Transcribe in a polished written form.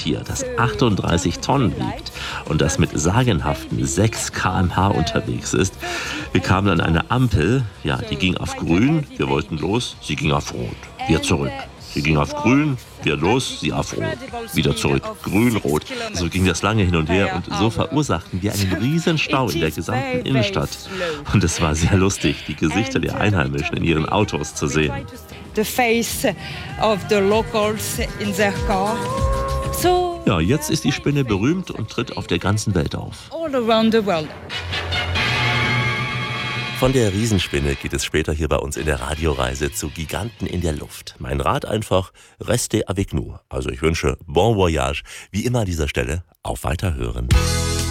Tier, das 38 Tonnen wiegt und das mit sagenhaften 6 km/h unterwegs ist. Wir kamen an eine Ampel, ja, die ging auf grün, wir wollten los, sie ging auf rot, wir zurück. Sie ging auf grün, wir los, sie auf rot. Wieder zurück, grün, rot. So ging das lange hin und her und so verursachten wir einen riesen Stau in der gesamten Innenstadt. Und es war sehr lustig, die Gesichter der Einheimischen in ihren Autos zu sehen. Ja, jetzt ist die Spinne berühmt und tritt auf der ganzen Welt auf. Von der Riesenspinne geht es später hier bei uns in der Radioreise zu Giganten in der Luft. Mein Rat einfach, restez avec nous. Also ich wünsche bon voyage. Wie immer an dieser Stelle, auf Weiterhören.